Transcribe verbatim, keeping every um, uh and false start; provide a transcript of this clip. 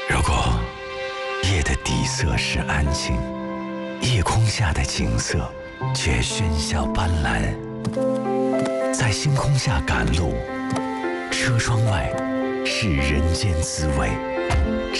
如果夜的底色是安静，夜空下的景色却喧嚣斑斓，在星空下赶路，车窗外是人间滋味。